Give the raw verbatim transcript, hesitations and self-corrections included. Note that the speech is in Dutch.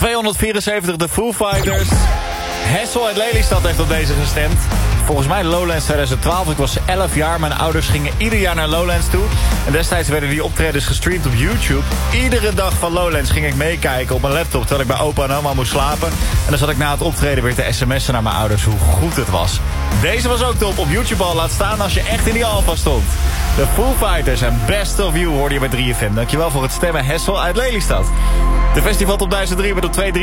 tweehonderdvierenzeventig de Foo Fighters. Hessel uit Lelystad heeft op deze gestemd. Volgens mij Lowlands twintig twaalf. Ik was elf jaar. Mijn ouders gingen ieder jaar naar Lowlands toe. En destijds werden die optredens gestreamd op YouTube. Iedere dag van Lowlands ging ik meekijken op mijn laptop, terwijl ik bij opa en oma moest slapen. En dan zat ik na het optreden weer te sms'en naar mijn ouders hoe goed het was. Deze was ook top. Op YouTube al laat staan als je echt in die alfa stond. De Foo Fighters en Best of You hoorde je bij drie F M. Dankjewel voor het stemmen, Hessel uit Lelystad. De Festival Top duizend drie met op twee drie.